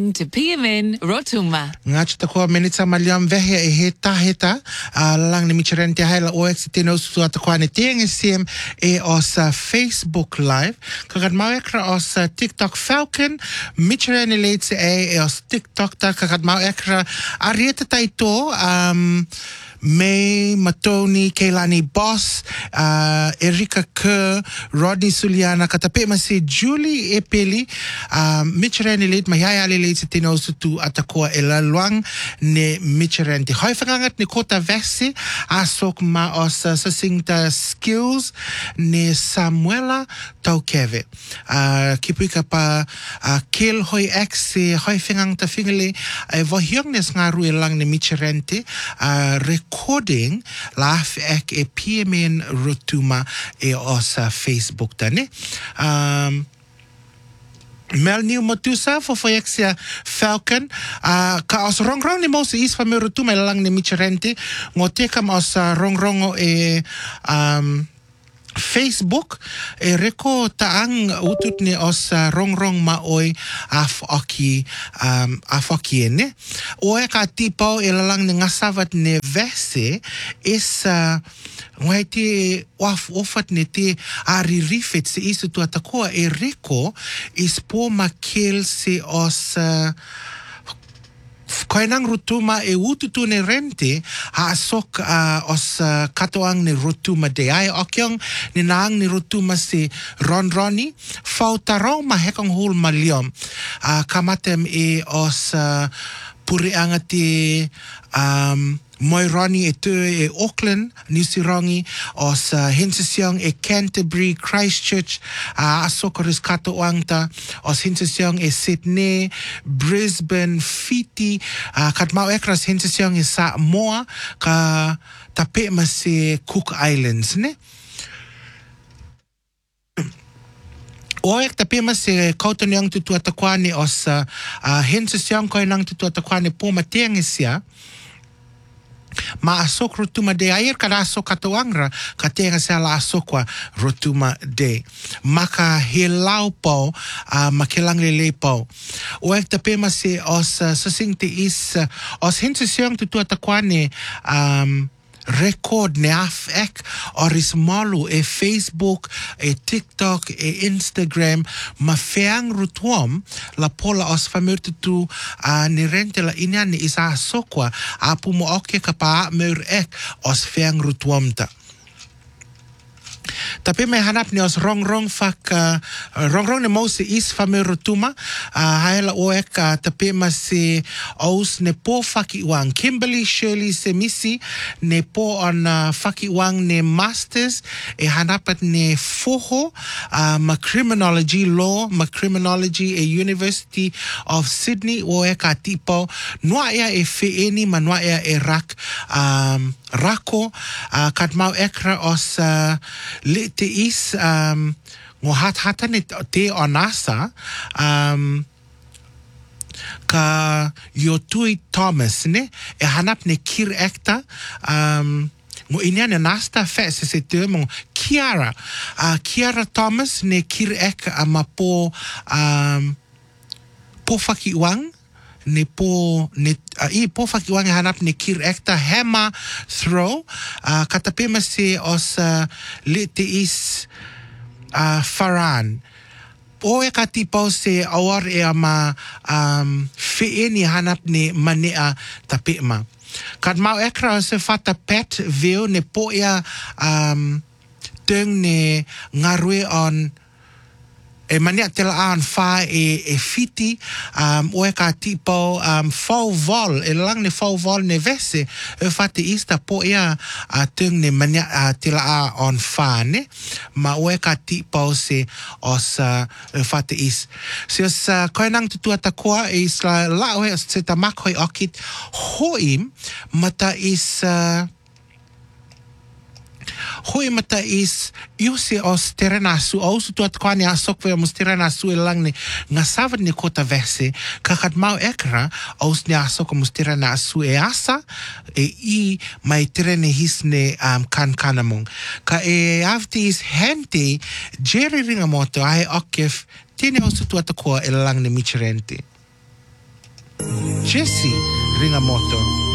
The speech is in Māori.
listening to PMN Rotuma. Ngachi tako menita maliam vehe e heta lang ni micherente haila OX tino su atakuwa ni tieng SCM e os Facebook Live. Kagat mawekra os TikTok Falcon micherene leidse e os TikTok ta kagat mawekra arieta taito May, Matoni, Keilani Boss, Erika Kerr, Rodney Suliana, katape masi Julie Epeli, Micheren leid mahaya leid sa tinosutu atakoa elaluang ne Micheren. Di hoi fangangat ni kota vesi asok ma os sasingta skills ne Samuela Taukeve. Kipuika pa kil hoi exe hoi fangang ta fingale vohyong nes ngaru elang ne Micherente recording laaf ek e PMN Rotuma e os Facebook tane. Mel New Matusa for Exia Falcon ka os rongrong ni mo is fa me Rotuma lang ni Micherente ngotekam os rongrong e Facebook e reko taang utut ni os rongrong maoy afoki ene o e ka tipo e lang ni ngasavat ne vese is ngai te ofat ne te ari rifet se isu tu atakoa e reko is po makel se os koinang Rotuma e ututu ne rente asok os katoang ni Rotuma de ai okyong ni naang ni Rotuma se ronroni fautarong mahekong hul maliom kamatem e os puri angati Moironi e te e Auckland, Nisirongi, os Hinsesiong e Canterbury, Christchurch, Asokoris Katoangta, os Hinsesiong e Sydney, Brisbane, Fiti, Katmau Ekras Hinsesiong e Samoa, ka tape masi Cook Islands, ne? Oek tape masi Kautoniang tutu atakwani os Hinsesiong koinang tutu atakwani poma tiangesia, ma asok Rotuma de air kada asok katoangra katenga sala asokwa Rotuma de maka helau po makelang lele po oek tape masi os sasingte is os hinsesiong tutu atakwane record ne afek oris malu e Facebook e TikTok e Instagram ma feang rutuam la pola os famurtu tu ni rente la inan ni isa sokwa apu mo oke kapa meur ek os feang rutuam ta tapi may hanap ni os rongrong fak rongrong ni mo si is famir Rotuma haela oek tapi masi aus ne po fakiwang Kimberly Shirley Semisi ne po on fakiwang ne masters e hanapat ne foho ma criminology law ma criminology e University of Sydney oek tipo noa ya e feeni ma noa ya e rak rako katmau ekra os le te is ngo hatan te onasa ka Yotui Thomas ne e hanap ne kir ekta ngo inyane nasta fe se termo Kiara Kiara Thomas ne kir ek amapo po fakiwang ne po ne I po fakiwang hanap ne kir ekta hema throw katape masi os le te is Faran o e ka tipo se awar e ama feeni hanap ne manea tape ma kat mau ekra se fata pet veo ne po ya teng ne ngarwe on e mania tela aan fa e fiti oe ka tipo fau vol e lang ne fau vol ne vese e fate ista po ia teng ne mania tela aan fa ne ma oe ka tipo se os e fate is se os koinang tutu atakoa e isla la oe se tamak hoi okit hoim mata is hoi mata is iusi os terenasu aus tu atkwani asok ve mus terenasu elang ni ngasavat ni kota vese kakat mau ekra aus ni asok mus terenasu e asa e I mai terene hisne kan kanamong ka e afti is hente Jerry Ringamoto ai okef tine aus tu atakoa elang ni Micherente Jesse Ringamoto.